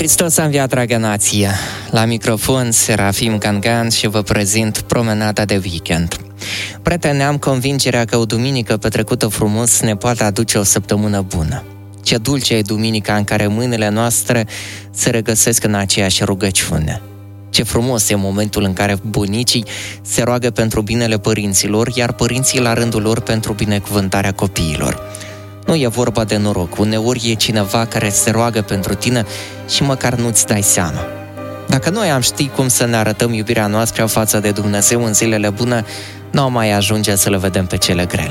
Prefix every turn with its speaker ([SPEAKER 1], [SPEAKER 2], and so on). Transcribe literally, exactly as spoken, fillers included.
[SPEAKER 1] Hristos a înviat, dragă nație! La microfon, Serafim Gangan și vă prezint promenada de weekend. Prieteni, am convingerea că o duminică petrecută frumos ne poate aduce o săptămână bună. Ce dulce e duminica în care mâinile noastre se regăsesc în aceeași rugăciune. Ce frumos e momentul în care bunicii se roagă pentru binele părinților, iar părinții la rândul lor pentru binecuvântarea copiilor. Nu e vorba de noroc, uneori e cineva care se roagă pentru tine și măcar nu-ți dai seama. Dacă noi am ști cum să ne arătăm iubirea noastră față de Dumnezeu în zilele bune, nu mai ajunge să le vedem pe cele grele.